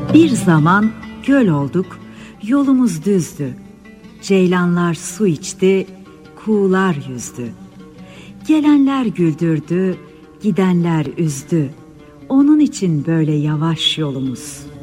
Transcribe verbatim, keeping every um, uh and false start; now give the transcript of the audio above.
Bir zaman göl olduk, yolumuz düzdü. Ceylanlar su içti, kuğular yüzdü. Gelenler güldürdü, gidenler üzdü. Onun için böyle yavaş yolumuz.